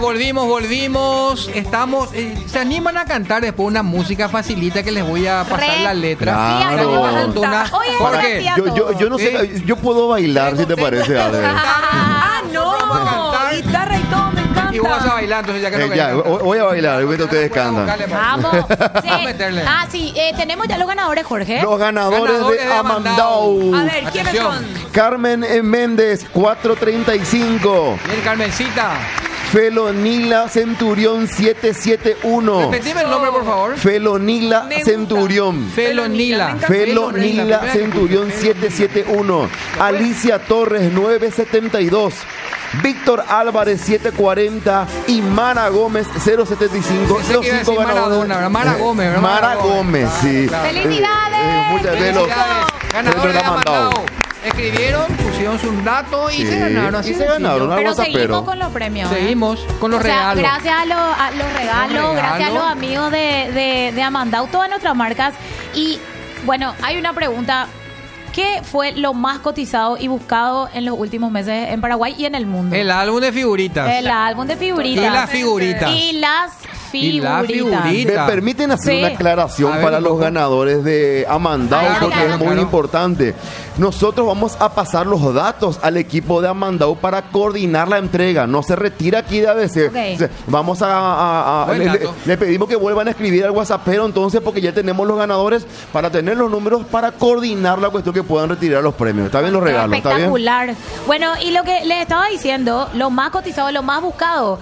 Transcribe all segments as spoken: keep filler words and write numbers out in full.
Volvimos, volvimos. Estamos. Eh, ¿Se animan a cantar después una música facilita que les voy a pasar Re. la letra? Claro. Sí, una, Oye, Jorge, Jorge. Yo, yo, yo no sé, yo puedo bailar si te parece, Ale. Ah, no. Vamos a cantar. Guitarra y todo, me encanta. Y vos vas a bailar, entonces ya que no Eh, querés ya, cantar. voy a bailar, mientras ustedes Voy a cantan. buscarle, pues. Vamos. Sí. Vamos a meterle. Ah, sí. eh, tenemos ya los ganadores, Jorge. Los ganadores, Ganadores de de Amandau. A ver, ¿quiénes Atención. son? Carmen E. Méndez, cuatro treinta y cinco. Bien, Carmencita. Felonila Centurión, siete siete uno. Repetime el nombre, por favor. Felonila Me gusta. Centurión. Felonila. Me encanta. Felonila Felonila. Centurión, siete siete uno. Alicia Torres, nueve setenta y dos. Víctor Álvarez, siete cuarenta. Y Mara Gómez, cero setenta y cinco. Pensé Los que iba a cinco decir ganadores. Maradona, ¿verdad? Mara Gómez, ¿verdad? Mara Mara Gómez. Gómez, Claro, sí. claro. ¡Felicidades! Eh, eh, muchas de los- Felicidades. Ganadores de de la Amandau. Amandau. Escribieron, pusieron su dato y Sí, se ganaron. Así y se de sencillo. ganaron. Pero WhatsAppero. seguimos con los premios. ¿eh? Seguimos con los O sea, regalos. gracias a, los- a los regalos, Los gracias a regalos. los amigos de, de, de Amandau, todas nuestras marcas. Y bueno, hay una pregunta. ¿Qué fue lo más cotizado y buscado en los últimos meses en Paraguay y en el mundo? El álbum de figuritas. El álbum de figuritas. Y las figuritas. Y las Y las figuritas. figuritas. ¿Me permiten hacer Sí. una aclaración A ver, para un los poco. ganadores de Amandau? Claro, Porque claro, es muy claro. importante. Nosotros vamos a pasar los datos al equipo de Amandau para coordinar la entrega. No se retira aquí de A B C. Ok. O sea, vamos a... a- a- Buen le, le- dato. le pedimos que vuelvan a escribir al WhatsAppero entonces, porque ya tenemos los ganadores, para tener los números para coordinar la cuestión que puedan retirar los premios. ¿Está bien los regalos? ¿Está bien? Espectacular. Bueno, y lo que les estaba diciendo, lo más cotizado, lo más buscado.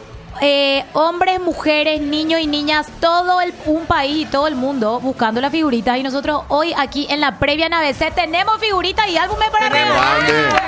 Eh, hombres, mujeres, niños y niñas, todo el, un país, todo el mundo buscando las figuritas. Y nosotros hoy aquí en la previa en A B C tenemos figuritas y álbumes para regalar.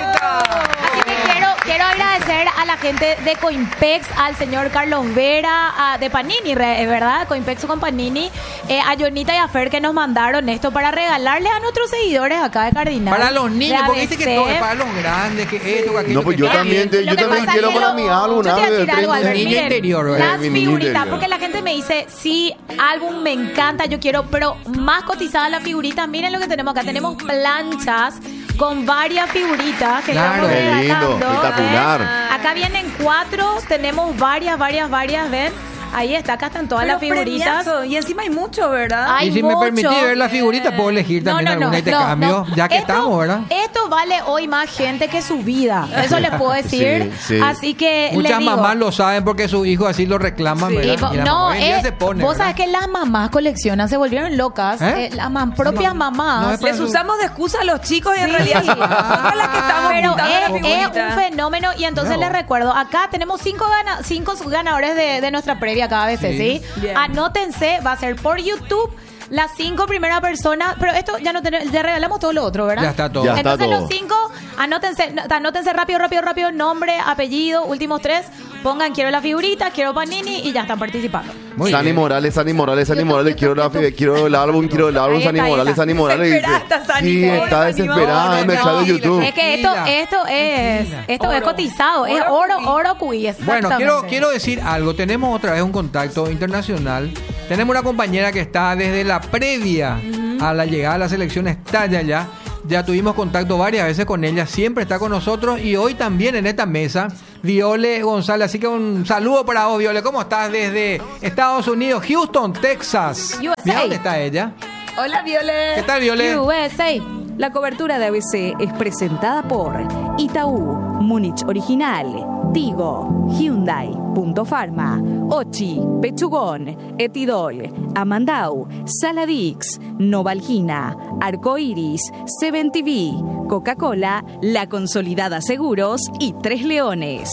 Así que quiero, quiero agradecer a la gente de Coimpex, al señor Carlos Vera, a- de Panini, re- ¿verdad? Coimpex con Panini, eh, a Jonita y a Fer que nos mandaron esto para regalarles a nuestros seguidores acá de Cardinal. Para los de niños, porque dice que A B C. todo es para los grandes, que esto, que aquello. No, pues que yo tal. también, te- Lo yo que también pasa quiero es que para lo- mi álbum. Yo te voy a algo de decir algo, treinta. Albert. Niño Miren, interior, ¿verdad? las Mi niño figuritas, interior. porque la gente me dice, sí, álbum me encanta, yo quiero, pero más cotizadas las figuritas. Miren lo que tenemos acá. Tenemos planchas con varias figuritas que Claro. estamos Qué lindo, regalando. espectacular. ¿Ven? Acá vienen cuatro, tenemos varias, varias, varias, ¿ven? Ahí está, acá están todas Pero las figuritas. premiazo. Y encima hay mucho, ¿verdad? Ay, Y si me mucho. permitís ver la figurita, puedo elegir también alguna y te cambio, ya que Esto- estamos, ¿verdad? Esto vale hoy más gente que su vida. Eso les puedo decir. Sí, sí. Así que les Muchas digo, mamás lo saben porque sus hijos así lo reclaman, Sí. ¿verdad? y vo- Y la no, mamá hoy en día eh, se pone, vos ¿verdad? sabés que las mamás coleccionan, se volvieron locas. ¿Eh? Eh, las mam- propias No, mamás. no es para Les su- usamos de excusa a los chicos y en Sí. realidad somos nosotros las que estamos Pero pintando la es, es figurita. un fenómeno y entonces No. les recuerdo, acá tenemos cinco, gana- cinco ganadores de, de nuestra previa cada vez, ¿sí? Sí. Bien. Anótense, va a ser por YouTube. Las cinco primeras personas, pero esto ya no tenemos, ya regalamos todo lo otro, ¿verdad? Ya está todo. Ya está Entonces todo. los cinco, anótense, no, anótense rápido, rápido, rápido, nombre, apellido, últimos tres, pongan quiero la figurita, quiero Panini y ya están participando. Muy Sani bien. Morales, Sani Morales, Sani YouTube, Morales, quiero, la, YouTube. quiero el álbum, quiero el álbum, Ahí Sani está, ahí Morales, está. Sani Morales. Desesperada dice. está Sani, Sí, pobre está Sani desesperada Morales. en el chat de Tranquila. YouTube. Es que esto, Tranquila. esto es, Tranquila. esto es Oro. cotizado, es Oro oro, cuy. oro cuy, Bueno, exactamente. quiero, quiero decir algo. Tenemos otra vez un contacto internacional. Tenemos una compañera que está desde la previa a la llegada de la selección, está ya allá. Ya tuvimos contacto varias veces con ella, siempre está con nosotros y hoy también en esta mesa, Viole González. Así que un saludo para vos, Viole. ¿Cómo estás desde Estados Unidos, Houston, Texas? U S A. Mira dónde está ella. Hola, Violet. ¿Qué tal, Viole? U S A. La cobertura de A B C es presentada por Itaú, Múnich Original, Tigo, Hyundai, Punto Pharma, Ochi, Pechugón, Etidol, Amandau, Saladix, Novalgina, Arcoiris, Seven T V, Coca-Cola, La Consolidada Seguros y Tres Leones.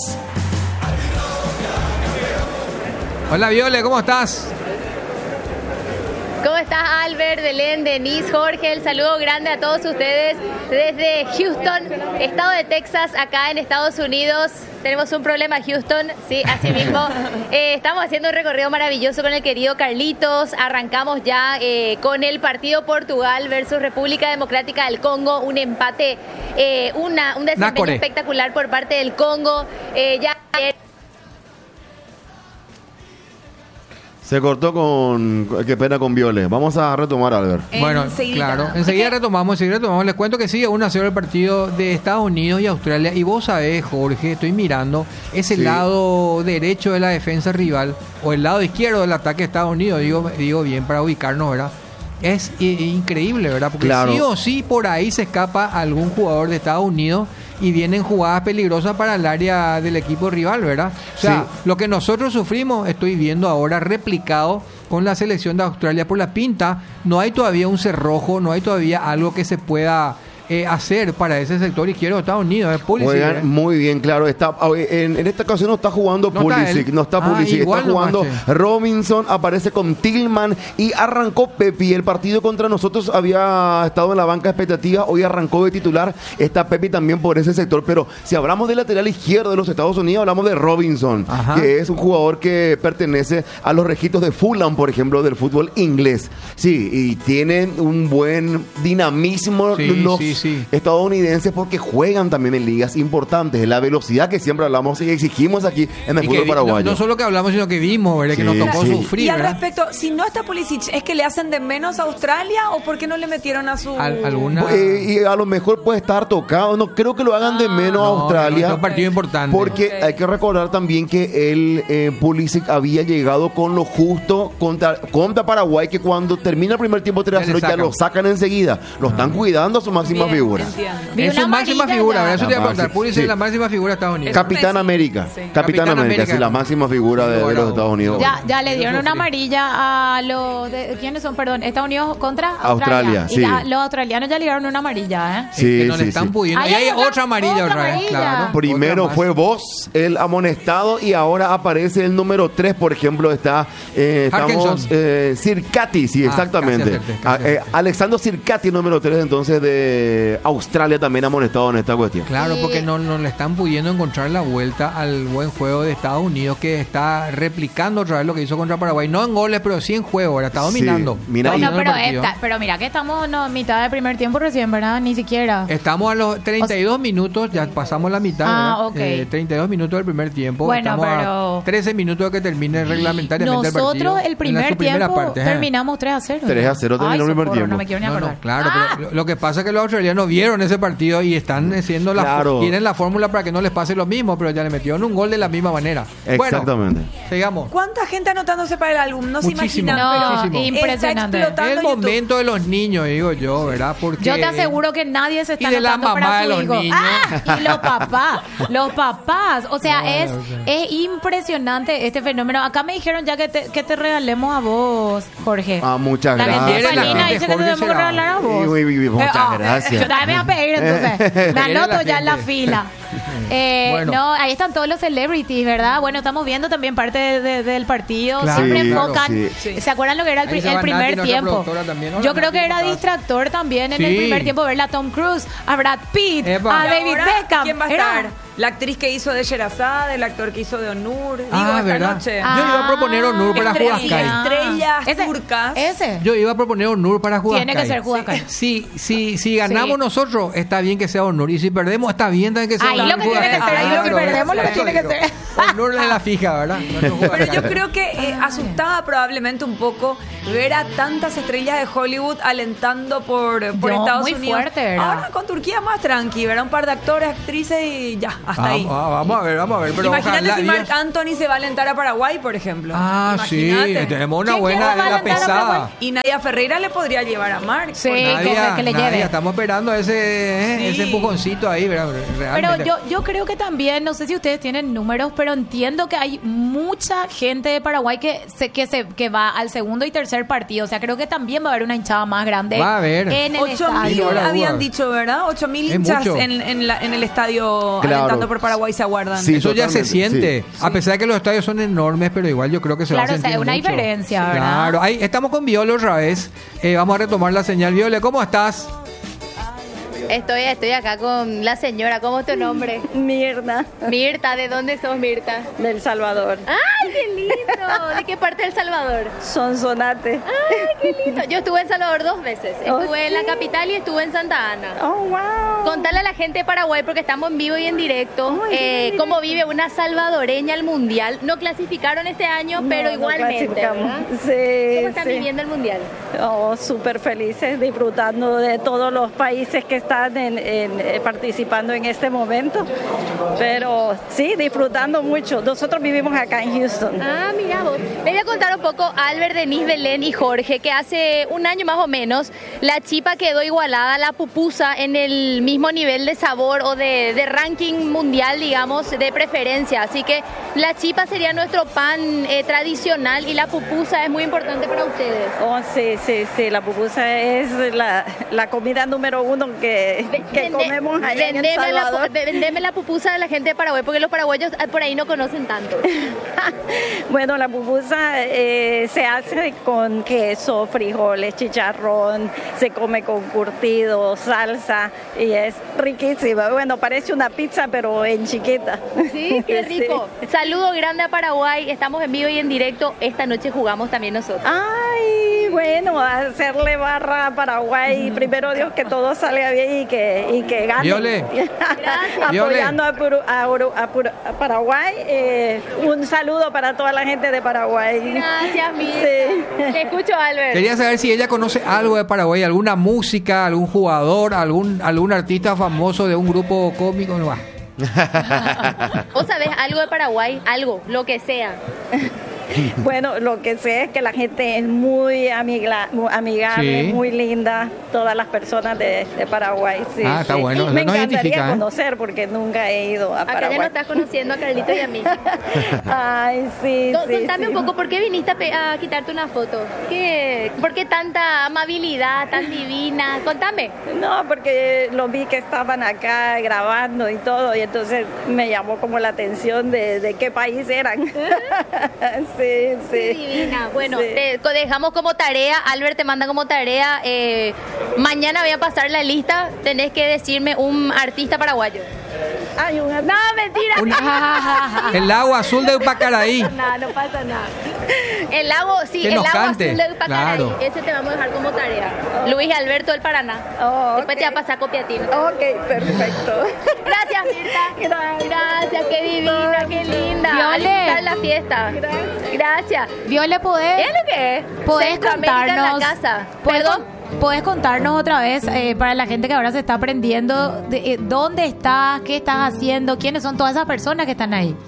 Hola, Viole, ¿cómo estás? ¿Cómo estás, Albert, Belén, Denise, Jorge? El saludo grande a todos ustedes desde Houston, estado de Texas, acá en Estados Unidos. Tenemos un problema, Houston, sí, así mismo. Eh, estamos haciendo un recorrido maravilloso con el querido Carlitos. Arrancamos ya eh, con el partido Portugal versus República Democrática del Congo. Un empate, eh, una, un desempeño Nácore. espectacular por parte del Congo. Eh, ya... Se cortó con... Qué pena con Viole. Vamos a retomar, Albert. Bueno, Enseguida. claro, enseguida Porque- retomamos, enseguida retomamos. Les cuento que sigue uno a cero el partido de Estados Unidos y Australia. Y vos sabés, Jorge, estoy mirando ese Sí. lado derecho de la defensa rival o el lado izquierdo del ataque de Estados Unidos, digo, digo bien para ubicarnos, ¿verdad? Es i- increíble, ¿verdad? Porque Claro. sí o sí por ahí se escapa algún jugador de Estados Unidos y vienen jugadas peligrosas para el área del equipo rival, ¿verdad? O sea, Sí. lo que nosotros sufrimos, estoy viendo ahora replicado con la selección de Australia por la pinta. No hay todavía un cerrojo, no hay todavía algo que se pueda eh, hacer para ese sector izquierdo de Estados Unidos. Es Pulisic, Juegan ¿eh? muy bien, claro. Está, en, en esta ocasión no está jugando No está Pulisic, él. no está Ah, Pulisic, igual está jugando nomás, che. Robinson, aparece con Tillman y arrancó Pepi. El partido contra nosotros había estado en la banca expectativa, hoy arrancó de titular. Está Pepi también por ese sector, pero si hablamos del lateral izquierdo de los Estados Unidos, hablamos de Robinson, Ajá. que es un jugador que pertenece a los registros de Fulham, por ejemplo, del fútbol inglés. Sí, y tienen un buen dinamismo Sí, los sí, sí. estadounidenses porque juegan también en ligas importantes. La velocidad que siempre hablamos y exigimos aquí en el Y fútbol que, paraguayo. no, no solo que hablamos, sino que vimos, ¿verdad? Que Sí, nos tocó sí. sufrir, Y al ¿verdad? respecto, si no está Pulisic, ¿es que le hacen de menos a Australia o por qué no le metieron a su... Al- alguna- Eh, y a lo mejor puede estar tocado. No creo que lo hagan de menos a No, Australia. no, es un partido importante. Porque Ok. hay que recordar también que el eh, Pulisic había llegado con lo justo contra, contra Paraguay, que cuando termina el primer tiempo tres a Ya le cero ya sacan. lo sacan enseguida. Lo están cuidando a su máxima Bien, figura. entiendo. Vi Es una su máxima amarilla figura, ya. ¿verdad? Eso te iba a La contar. máxima- Pulisic sí. es la máxima figura de Estados Unidos. Eso Capitán me- América. sí. Capitán, Capitán América, América. sí, la máxima figura de, de los Estados Unidos. Ya, ya le Yo dieron una sufrí. amarilla a los... de- ¿Quiénes son? Perdón, Estados Unidos contra Australia, Australia. sí. Y la- los australianos ya le dieron una amarilla, ¿eh? Es que no Sí, le sí, están sí. pudiendo. Ahí Y hay hay otra- otra amarilla otra otra vez, amarilla. claro. Primero Otra más. fue vos, el amonestado, y ahora aparece el número tres, por ejemplo, está eh, estamos Harkinson. eh, Circati, sí, Ah, exactamente. casi acerté, casi Ah, eh, acerté. Alexander Circati, número tres, entonces de Australia, también amonestado en esta cuestión. Claro, Y- porque no, no le están pudiendo encontrar la vuelta al buen juego de Estados Unidos, que está replicando otra vez lo que hizo contra Paraguay. No en goles, pero sí en juego, ahora está Sí, dominando. mira, Está Bueno, dominando pero, el partido. esta- pero mira que estamos no, mitad del primer tiempo recién, ¿verdad? Ni siquiera. Estamos a los treinta y dos minutos, ya pasamos la mitad. Ah, ¿verdad? ok. Eh, treinta y dos minutos del primer tiempo. Bueno, Estamos pero- a trece minutos de que termine reglamentariamente el partido. Nosotros el en primer su primera tiempo parte, ajá. terminamos tres a cero. tres a cero terminó Ay, el primer socorro, tiempo. No me quiero ni No, acordar. no, claro, Ah, pero lo, lo que pasa es que los australianos vieron ese partido y están haciendo la Claro. tienen la fórmula para que no les pase lo mismo, pero ya le metieron un gol de la misma manera. Exactamente. Bueno, sigamos. ¿Cuánta gente anotándose para el álbum? No se Muchísimo. imaginan, No, pero muchísimo. impresionante. está explotando El YouTube. momento de los niños, digo yo, ¿verdad? Porque Yo te aseguro que nadie se está Y de la anotando mamá para de su los hijo. niños. Ah, y los papás, los papás. O sea, Claro, es, o sea. es impresionante este fenómeno. Acá me dijeron ya que te, que te regalemos a vos, Jorge. Ah, muchas La gracias. gente Quiere la Palina gente, dice que te Jorge tenemos que será. regalar a vos. Uy, uy, uy, muchas Eh, ah, gracias. Yo también me voy a pedir entonces. Me Quiere anoto la ya en la gente. fila. Eh, Bueno. No, ahí están todos los celebrities, ¿verdad? Bueno, estamos viendo también parte de- de- del partido. Claro, Siempre sí, enfocan. sí. Sí. ¿Se acuerdan lo que era el, Ahí pri- se va el primer Nati, nuestra tiempo? productora también. Hola, Yo creo Nati, que era ¿cómo estás? distractor también en el Sí. primer tiempo verla a Tom Cruise, a Brad Pitt, Epa. a ¿Y David ahora Beckham. ¿Quién va a Era- estar? La actriz que hizo de Sherazade, el actor que hizo de Onur. Digo, Ah, esta ¿verdad? noche. Yo iba a proponer Onur para Estrella. Huascay. Estrellas Ese- turcas. Ese. Yo iba a proponer Onur para jugar. Tiene que ser Huascay. Si, si, si ganamos Sí. nosotros, está bien que sea Honor. Y si perdemos, está bien también que sea Ahí Honor. lo que tiene que ser, Huascay. ahí lo que Claro, perdemos, lo que eso tiene que digo. ser. Honor es la fija, ¿verdad? Nuestro Pero Huascay. yo creo que eh, asustaba probablemente un poco ver a tantas estrellas de Hollywood alentando por, por No, Estados muy Unidos. fuerte, ¿verdad? Ahora con Turquía más tranqui, ¿verdad? Un par de actores, actrices y ya, hasta Ah, ahí. ah, vamos a ver, vamos a ver. Pero Imagínate ojalá si Dios- Marc Anthony se va a alentar a Paraguay, por ejemplo. Ah, sí, Imagínate. tenemos una ¿Quién buena quién de va a la alentar a pesada. Paraguay? Y Nadia Ferreira le podría llevar a Marc. Sí, porque- que se- que le Nadia, lleve. estamos esperando ese, eh, Sí. ese empujoncito ahí, ¿verdad? Pero Realmente. yo, yo creo que también, no sé si ustedes tienen números, pero entiendo que hay mucha gente de Paraguay que se, que se que va al segundo y tercer partido. O sea, creo que también va a haber una hinchada más grande. Va a haber. En el Ocho mil estadio. ahora habían duda. dicho, ¿verdad? Ocho mil Es hinchas mucho. en, en, la- en el estadio Claro. alentando por Paraguay se aguardan. Sí, Eso ya se totalmente, siente. sí. A pesar de que los estadios son enormes, pero igual yo creo que se Claro, va a o sea, sentir hay una mucho. diferencia, ¿verdad? Claro. Ahí estamos con Viole otra vez. Eh, vamos a retomar la señal. Viole, ¿cómo estás? Estoy, estoy acá con la señora. ¿Cómo es tu nombre? Mirna, Mirta. ¿De dónde sos, Mirta? del Salvador. ¡Ah, qué lindo! ¿De qué parte de El Salvador? Sonsonate. ¡Ay, qué lindo! Yo estuve en Salvador dos veces. Oh, Estuve en la sí. capital y estuve en Santa Ana. Oh, wow. Contarle a la gente de Paraguay, porque estamos en vivo y en directo, Ay, eh, qué cómo vive una salvadoreña al Mundial. No clasificaron este año, No, pero no igualmente, clasificamos. ¿verdad? Sí, ¿Cómo están sí. viviendo el Mundial? Oh, súper felices, disfrutando de todos los países que están en- en, eh, participando en este momento. Pero sí, disfrutando mucho. Nosotros vivimos acá en Houston. Ah, mira vos. Le voy a contar un poco a Albert, Denise, Belén y Jorge, que hace un año más o menos la chipa quedó igualada a la pupusa en el mismo nivel de sabor o de, de ranking mundial, digamos, de preferencia. Así que la chipa sería nuestro pan eh, tradicional y la pupusa es muy importante para ustedes. Oh, sí, sí, sí. La pupusa es la, la comida número uno que, que Vende- comemos allá en El vendeme la pu- Salvador. vendeme la pupusa a la gente de Paraguay, porque los paraguayos ah, por ahí no conocen tanto. Bueno, la pupusa eh, se hace con queso, frijoles, chicharrón, se come con curtido, salsa y es riquísima. Bueno, parece una pizza pero en chiquita. Sí, qué Sí. rico. Saludo grande a Paraguay. Estamos en vivo y en directo. Esta noche jugamos también nosotros. Ay, bueno, hacerle barra a Paraguay. Primero Dios que todo salga bien y que, y que gane. Viole. Apoyando a, Puru- a Uru- a Puru- a Paraguay. Eh, un saludo para toda la gente de Paraguay. Gracias, Mirta. Sí. Te escucho, Albert. Quería saber si ella conoce algo de Paraguay, alguna música, algún jugador, algún algún artista famoso de un grupo cómico. No, ah. ¿Vos sabés algo de Paraguay? Algo, lo que sea. Bueno, lo que sé es que la gente es muy amigla- muy amigable, Sí. muy linda, todas las personas de, de Paraguay. Sí, Ah, está sí. bueno, Y eso me nos encantaría identifica, ¿eh? conocer porque nunca he ido a Acá ya Paraguay. no estás conociendo a Carlito y a mí. Ay, sí, Co- sí. Contame sí. un poco, ¿por qué viniste a, pe- a quitarte una foto? ¿Qué, ¿Por qué tanta amabilidad, tan divina? Contame. No, porque lo vi que estaban acá grabando y todo, y entonces me llamó como la atención de, de qué país eran. sí, sí. Divina. Bueno, Sí. te co- dejamos como tarea, Albert te manda como tarea, eh, mañana voy a pasar la lista, tenés que decirme un artista paraguayo. Ay, un No, mentira. Una- el lago azul de Upacaraí. No, no pasa nada. El lago, sí, Que el nos lago cante, azul de Upacaraí. claro. Ese te vamos a dejar como tarea. Luis Alberto del Paraná. Oh, Después ok. te va a pasar copia a ti. ¿no? Ok, perfecto. Gracias, Mirta. Gracias, qué divina, qué linda. Viole. A disfrutar la fiesta. Gracias. Viole, ¿podés, ¿Es lo que es? podés Centroamérica en contarnos? la casa. ¿podés, Perdón. con- podés contarnos otra vez, eh, para la gente que ahora se está aprendiendo, de, eh, dónde estás, qué estás haciendo, quiénes son todas esas personas que están ahí?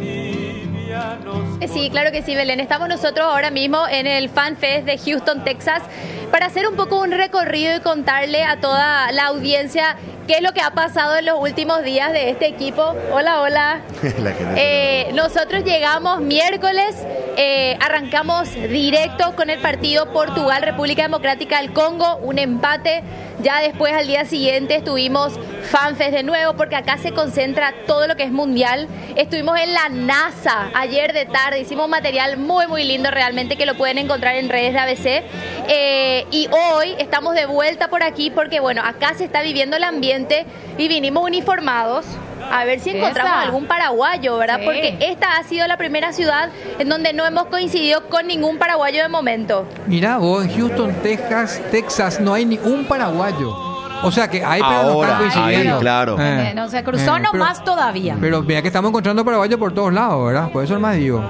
Eh, Sí, claro que sí, Belén. Estamos nosotros ahora mismo en el Fan Fest de Houston, Texas, para hacer un poco un recorrido y contarle a toda la audiencia qué es lo que ha pasado en los últimos días de este equipo. Hola, hola. La gente- Eh, nosotros llegamos miércoles, eh, arrancamos directo con el partido Portugal-República Democrática del Congo, un empate. Ya después, al día siguiente, estuvimos FanFest de nuevo, porque acá se concentra todo lo que es mundial. Estuvimos en la NASA ayer de tarde, hicimos material muy, muy lindo realmente, que lo pueden encontrar en redes de A B C. Eh, y hoy estamos de vuelta por aquí porque, bueno, acá se está viviendo el ambiente y vinimos uniformados. A ver si encontramos Esa. algún paraguayo, ¿verdad? Sí. Porque esta ha sido la primera ciudad en donde no hemos coincidido con ningún paraguayo de momento. Mira, vos en Houston, Texas, Texas no hay ni un paraguayo. O sea que hay, pero no Ahora, están coincidiendo. ahí, claro. Eh, no se cruzó eh, nomás pero- todavía. Pero mira que estamos encontrando paraguayos por todos lados, ¿verdad? Por eso más digo.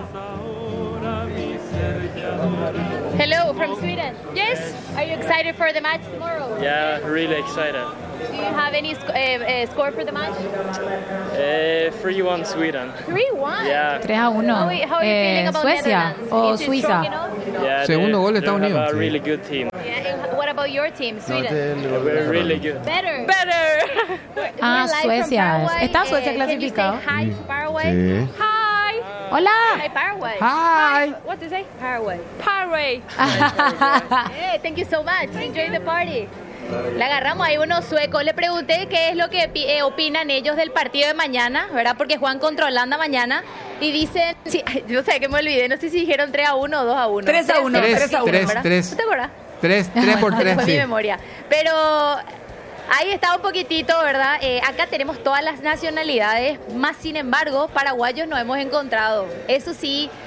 Hello, from Sweden. Yes? Are you excited for the match tomorrow? Yeah, really excited. Do you have any sc- uh, uh, score for the match? Uh, three one Sweden. three one. Yeah. tres a uno. How, are you- how are you Eh, feeling about Suecia Netherlands? o Is it Suiza. strong enough? Yeah, Segundo they- gol de they Estados have Unidos. a really good team. Yeah, and what about your team, No, Sweden? este- We're really good. Better. Better. Ah, We're live from Suecia es. Paraguay. ¿Está Suecia Eh, can you clasificado? say hi to Paraguay? Sí. Hi. Hola. Hi, Paraguay. Hi. What do you say? Paraguay. Paraguay. Hey, thank you so much. Enjoy the party. Le agarramos ahí unos suecos. Le pregunté qué es lo que pi- eh, opinan ellos del partido de mañana, ¿verdad? Porque juegan contra Holanda mañana. Y dicen, sí, ay, yo sé que me olvidé, no sé si dijeron tres a uno o dos a uno. tres a uno, Tres, tres a uno, tres, ¿verdad? tres. ¿No te acuerdas? Tres, tres por tres, Fue mi sí. memoria. Pero ahí está un poquitito, ¿verdad? Eh, acá tenemos todas las nacionalidades, más sin embargo, paraguayos no hemos encontrado. Eso sí,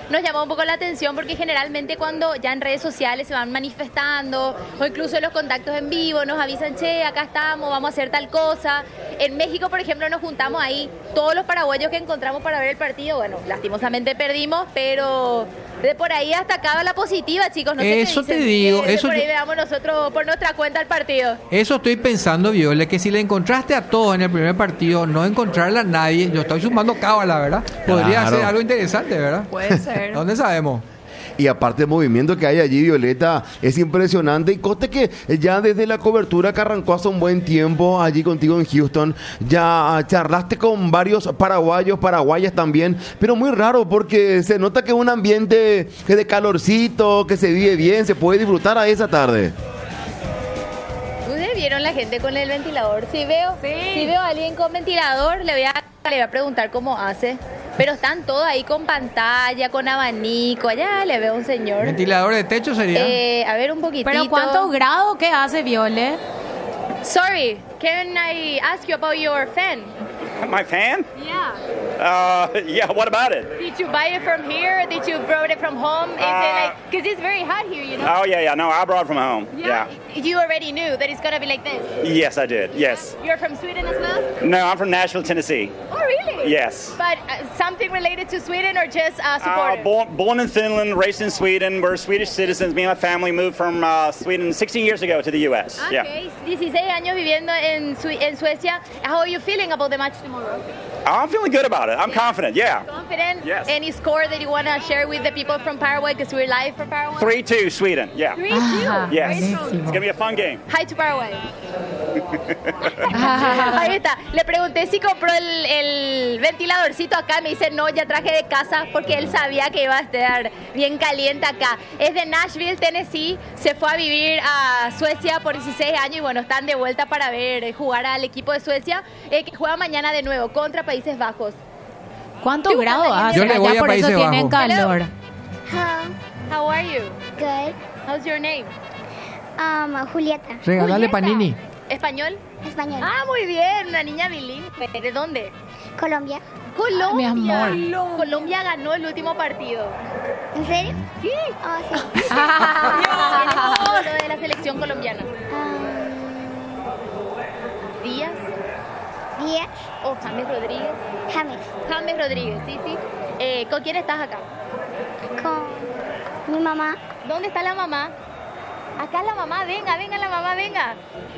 nos llamó un poco la atención porque generalmente cuando ya en redes sociales se van manifestando o incluso en los contactos en vivo nos avisan, che, acá estamos, vamos a hacer tal cosa. En México, por ejemplo, nos juntamos ahí todos los paraguayos que encontramos para ver el partido. Bueno, lastimosamente perdimos, pero de por ahí hasta acá la positiva, chicos. No sé Eso qué te dicen. digo, De eso por ahí yo- veamos nosotros por nuestra cuenta el partido. Eso estoy pensando, Viole, que si le encontraste a todos en el primer partido, no encontrarle a nadie, yo estoy sumando cábala, ¿verdad? Podría Claro. ser algo interesante, ¿verdad? Puede ser. ¿Dónde sabemos? Y aparte el movimiento que hay allí, Violeta, es impresionante. Y conste que ya desde la cobertura que arrancó hace un buen tiempo allí contigo en Houston, ya charlaste con varios paraguayos, paraguayas también, pero muy raro porque se nota que es un ambiente que de calorcito, que se vive bien, se puede disfrutar a esa tarde. ¿Ustedes vieron la gente con el ventilador? Si veo, si veo a alguien con ventilador, le voy a, le voy a preguntar cómo hace. Pero están todos ahí con pantalla, con abanico. Allá le veo a un señor. Ventilador de techo sería. Eh, a ver un poquitito. Pero ¿cuántos grados qué hace, Viole? Sorry, can I ask you about your fan? My fan? Yeah. Uh, yeah, what about it? Did you buy it from here? Did you brought it from home? Is Uh, it like, because it's very hot here, you know? Oh, yeah, yeah. No, I brought it from home. Yeah. You already knew that it's gonna be like this. Yes, I did. Yes. You're from Sweden as well? No, I'm from Nashville, Tennessee. Oh, really? Yes. But uh, something related to Sweden or just uh, Uh, supporter? born, born in Finland, raised in Sweden. We're Swedish citizens. Me and my family moved from uh, Sweden sixteen years ago to the U S. Yeah. Okay, dieciséis años viviendo en, Sue- en Suecia. How are you feeling about the match tomorrow? I'm feeling good about it. I'm confident. Yeah. Confident? Yes. Any score that you want to share with the people from Paraguay because we're live from Paraguay? three two Sweden. Yeah. Three, two. Yes. Very strong. It's going to be a fun game. Hi to Paraguay. Ahí está. Le pregunté si compró el, el ventiladorcito acá. Me dice, no, ya traje de casa porque él sabía que iba a estar bien caliente acá. Es de Nashville, Tennessee. Se fue a vivir a Suecia por dieciséis años y bueno, están de vuelta para ver eh, jugar al equipo de Suecia eh, que juega mañana de nuevo contra Países Bajos. ¿Cuántos grados hace? Yo le allá? voy a Por eso Países tienen Bajos. calor. How are you? Good. How's your name? Um, Julieta. Regálale Julieta. Panini. ¿Español? Español. Ah, muy bien, una niña bilingüe. ¿De dónde? Colombia. Colombia. mi amor. Colombia ganó el último partido. ¿En serio? Sí. Oh, sí. Tenemos lo de la selección colombiana. Um, Díaz Díaz. o James Rodríguez. James. James Rodríguez, sí, sí. Eh, ¿Con quién estás acá? Con mi mamá. ¿Dónde está la mamá? Acá la mamá, venga, venga la mamá, venga.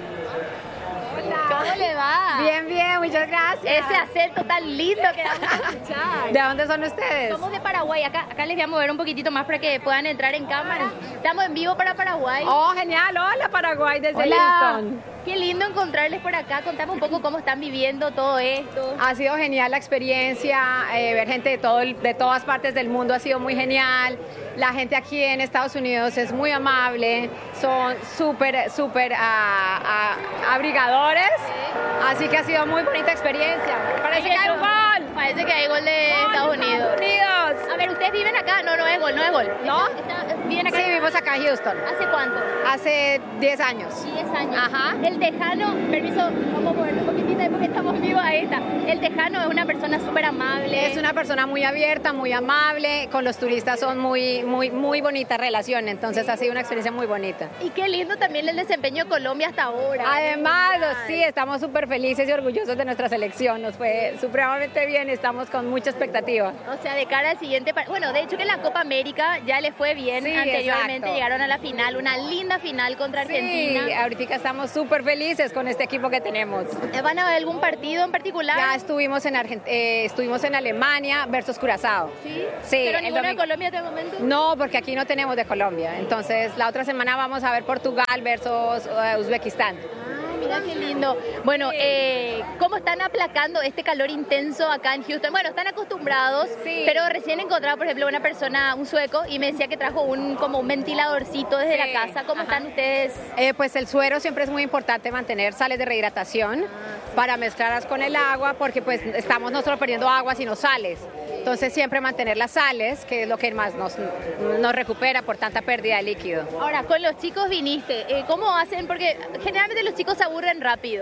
¿Cómo le va? Bien, bien, muchas gracias. Ese acento tan lindo que vamos a escuchar. ¿De dónde son ustedes? Somos de Paraguay, acá, acá les voy a mover un poquitito más para que puedan entrar en cámara. Estamos en vivo para Paraguay. Oh, genial. Hola, Paraguay, desde Hola. Houston. Qué lindo encontrarles por acá. Contame un poco cómo están viviendo todo esto. Ha sido genial la experiencia, eh, ver gente de, todo, el- de todas partes del mundo ha sido muy genial. La gente aquí en Estados Unidos es muy amable, son súper, súper ah, ah, abrigadores, así que ha sido muy bonita experiencia. Parece que hay un gol. Parece que hay gol de Estados Unidos. Unidos. A ver, ¿ustedes viven acá? No, no es gol, no es gol. ¿No? Está- está- ¿Viven acá? Sí, vivimos acá en Houston, ¿Hace cuánto? hace diez años. diez años. Ajá. El Tejano, permiso, vamos a moverlo un poquitito ahí porque estamos vivos, ahí está. El Tejano es una persona súper amable. Es una persona muy abierta, muy amable, con los turistas son muy, muy, muy bonita relación, entonces ha sido una experiencia muy bonita. Y qué lindo también el desempeño de Colombia hasta ahora. Además, Genial. sí, estamos súper felices y orgullosos de nuestra selección, nos fue supremamente bien, estamos con mucha expectativa. O sea, de cara al siguiente... par- Bueno, de hecho que en la Copa América ya le fue bien. Sí, Anteriormente exacto. llegaron a la final, una linda final contra Argentina. Sí, ahorita estamos súper felices con este equipo que tenemos. ¿Van a ver algún partido en particular? Ya estuvimos en Argent- eh, estuvimos en Alemania versus Curazao. ¿Sí? Sí, ¿Pero el ninguno de domingo. Colombia hasta el momento? No, porque aquí no tenemos de Colombia. Entonces, la otra semana vamos a ver Portugal versus eh, Uzbekistán. Ah, mira qué lindo. Bueno, eh, ¿cómo están aplacando este calor intenso acá en Houston? Bueno, están acostumbrados, Sí. pero recién encontrado, por ejemplo, una persona, un sueco, y me decía que trajo un como un ventiladorcito desde Sí, la casa. ¿Cómo ajá. están ustedes? Eh, pues el suero siempre es muy importante mantener sales de rehidratación para mezclarlas con el agua porque pues estamos nosotros perdiendo agua si no sales. Entonces siempre mantener las sales, que es lo que más nos, nos recupera por tanta pérdida de líquido. Ahora, con los chicos viniste. eh, ¿Cómo hacen? Porque generalmente los chicos se aburren rápido.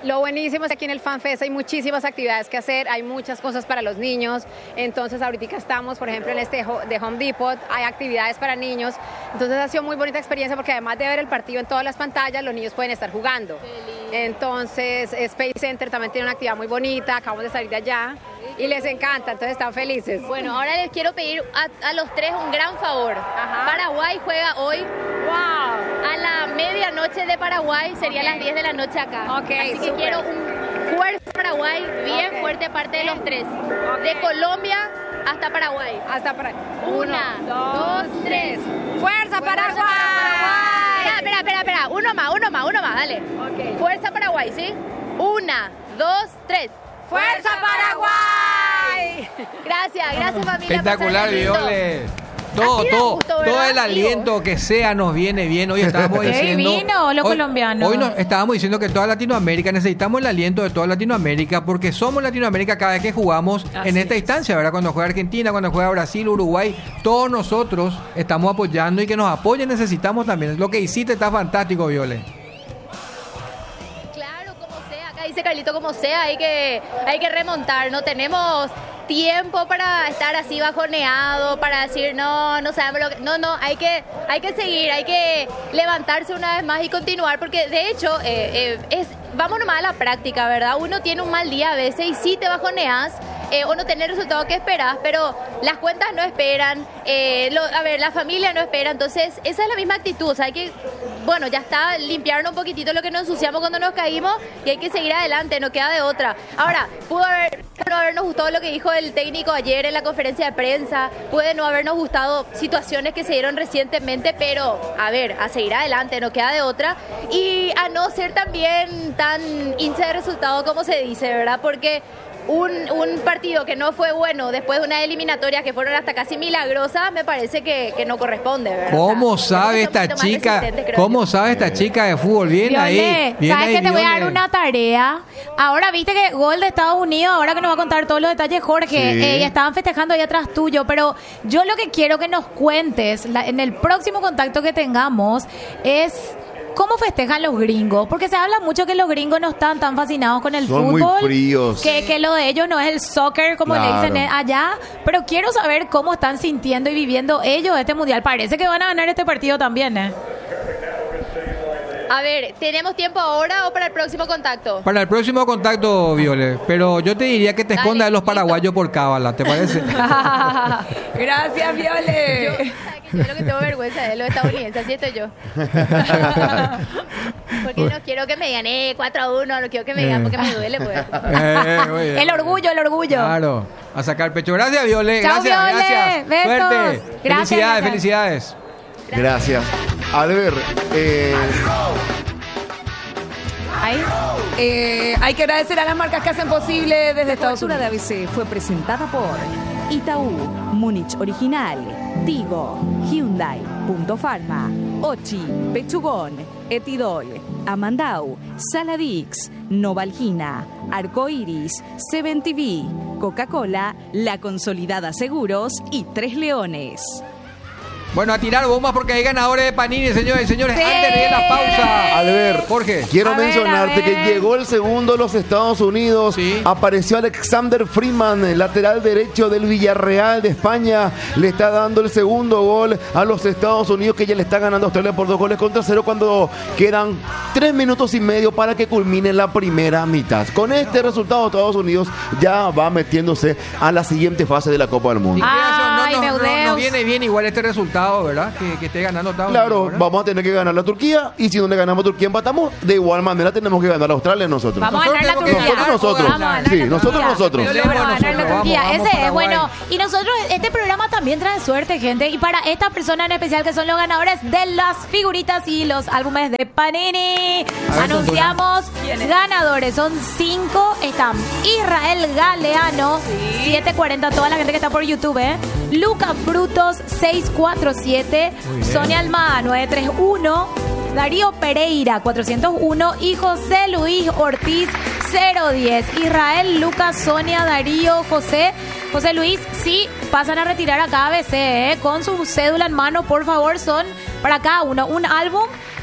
Lo buenísimo es que aquí en el FanFest hay muchísimas actividades que hacer, hay muchas cosas para los niños, entonces ahorita estamos, por ejemplo, en este ho- de Home Depot, hay actividades para niños, entonces ha sido muy bonita experiencia porque además de ver el partido en todas las pantallas, los niños pueden estar jugando. Entonces Space Center también tiene una actividad muy bonita, acabamos de salir de allá y les encanta, entonces están felices. Bueno, ahora les quiero pedir a, a los tres un gran favor. Ajá. Paraguay juega hoy. ¡Wow! A la medianoche de Paraguay, sería las diez de la noche acá. Ok, Así que súper. quiero un fuerte Paraguay, bien Ok. fuerte parte de los tres. De Colombia hasta Paraguay. Hasta para... Una, dos, tres. ¡Fuerza, Paraguay! Espera, espera, espera, espera. Uno más, uno más, uno más, dale. Ok. Fuerza Paraguay, ¿sí? Una, dos, tres. ¡Fuerza, Paraguay! Gracias, gracias familia. Espectacular, Pasen lindo. Viole. Todo, Así da todo, gusto, todo ¿verdad? el aliento que sea nos viene bien. Hoy estábamos Qué diciendo. divino, los hoy, colombianos. Hoy nos estábamos diciendo que toda Latinoamérica necesitamos el aliento de toda Latinoamérica porque somos Latinoamérica cada vez que jugamos Así en esta es. instancia, ¿verdad? Cuando juega Argentina, cuando juega Brasil, Uruguay, todos nosotros estamos apoyando y que nos apoyen necesitamos también. Lo que hiciste está fantástico, Viole. Claro, como sea, acá dice Carlito, como sea, hay que, hay que remontar, no tenemos tiempo para estar así bajoneado, para decir no, no sabemos lo que, no, no, hay que, hay que seguir, hay que levantarse una vez más y continuar, porque de hecho, eh, eh, es, vamos nomás a la práctica, ¿verdad? Uno tiene un mal día a veces y sí te bajoneas, eh, o no tener el resultado que esperas, pero las cuentas no esperan, eh, lo, a ver, la familia no espera, entonces esa es la misma actitud, o sea, hay que, bueno, ya está, limpiarnos un poquitito lo que nos ensuciamos cuando nos caímos y hay que seguir adelante, no queda de otra. Ahora, pudo haber, no habernos gustado lo que dijo el técnico ayer en la conferencia de prensa, puede no habernos gustado situaciones que se dieron recientemente, pero, a ver, a seguir adelante, no queda de otra, y a no ser también tan hincha de resultado como se dice, ¿verdad? Porque Un, un partido que no fue bueno después de una eliminatoria que fueron hasta casi milagrosas, me parece que, que no corresponde, ¿verdad? ¿Cómo O sea, sabe tenemos que ser esta un poquito más chica? resistentes, creo ¿Cómo yo. sabe esta chica de fútbol? Bien ahí. Viole, Bien ¿sabes ahí, que te voy a dar Viole. una tarea? Ahora viste que gol de Estados Unidos, ahora que nos va a contar todos los detalles Jorge, Sí. eh, y estaban festejando ahí atrás tuyo, pero yo lo que quiero que nos cuentes la- en el próximo contacto que tengamos es cómo festejan los gringos, porque se habla mucho que los gringos no están tan fascinados con el Son muy fútbol, fríos. que, que lo de ellos no es el soccer como Claro. le dicen allá, pero quiero saber cómo están sintiendo y viviendo ellos este mundial. Parece que van a ganar este partido también, ¿eh? A ver, ¿tenemos tiempo ahora o para el próximo contacto? Para el próximo contacto, Viole. Pero yo te diría que te Dale, escondas de los listo. paraguayos por cábala, ¿te parece? Gracias, Viole. Yo, ¿sabes que yo lo que tengo vergüenza de los estadounidenses? Así estoy yo. Porque no quiero que me digan eh, cuatro a uno, no quiero que me digan porque me duele, pues. Eh, muy bien. El orgullo, el orgullo. Claro. A sacar pecho. Gracias, Viole. Chao, Gracias, Viole. gracias. Besos. Fuerte. Gracias, felicidades, gracias. felicidades. Gracias. Albert, eh, Ahí. Eh, hay que agradecer a las marcas que hacen posible desde La Estados cobertura de Unidos. A B C fue presentada por Itaú, Múnich Original, Tigo, Hyundai, Punto Pharma, Ochi, Pechugón, Etidol, Amandau, Saladix, Novalgina, Arcoiris, Seven T V, Coca-Cola, La Consolidada Seguros y Tres Leones. Bueno, a tirar bombas porque hay ganadores de Panini, señores y señores. Sí. Antes de la pausa. Albert, Jorge. quiero A ver, mencionarte a que ver. llegó el segundo de los Estados Unidos. Sí. Apareció Alexander Freeman, el lateral derecho del Villarreal de España. Le está dando el segundo gol a los Estados Unidos, que ya le está ganando a Australia por dos goles contra cero cuando quedan tres minutos y medio para que culmine la primera mitad. Con este resultado, Estados Unidos ya va metiéndose a la siguiente fase de la Copa del Y Mundo. creas, Ay, no, no, no, Meudeus. no viene bien igual este resultado, ¿verdad? Que, que esté ganando Estados Claro, Unidos, ¿verdad? vamos a tener que ganar a Turquía, y si no le ganamos a Turquía empatamos, de igual manera tenemos que ganar a Australia nosotros. Vamos a ganar la Nosotros Turquía. tenemos que Nosotros, ganar, nosotros. Vamos a ganar Sí, la nosotros, Turquía. nosotros. Peleemos Vamos a ganar la nosotros, Turquía. vamos, vamos, Ese es Paraguay. bueno. Y nosotros, este programa también trae suerte, gente. Y para esta persona en especial, que son los ganadores de las figuritas y los álbumes de Panini, A ver, anunciamos ganadores. Son cinco. Están Israel Galeano, siete cuarenta. Toda la gente que está por YouTube, ¿eh? Luca Frutos, seis cuarenta y siete. Muy bien. Sonia Almada, nueve treinta y uno. Darío Pereira, cuatrocientos uno. Y José Luis Ortiz, cero diez. Israel, Lucas, Sonia, Darío, José. José Luis, sí, pasan a retirar acá a B C, ¿eh? Con su cédula en mano, por favor, son para cada uno un álbum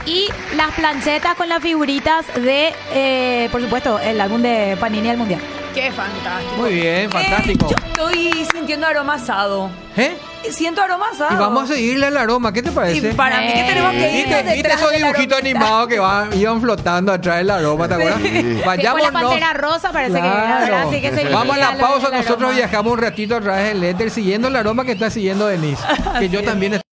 y las planchetas con las figuritas de, eh, por supuesto, el álbum de Panini del Mundial. Qué fantástico. Muy bien, fantástico. Eh, yo estoy sintiendo aroma asado. ¿Eh? Siento aroma asado. Y vamos a seguirle al aroma, ¿qué te parece? Y para mí que tenemos que ir ¿Viste, ¿viste esos dibujitos animados que van, iban flotando atrás del aroma, te acuerdas? Sí. Vayámonos. Tipo la pantera rosa parece que Claro. era, así que se Vamos a iría la lo pausa, del nosotros aroma. viajamos un ratito a través del éter siguiendo el aroma que está siguiendo Denise, que yo también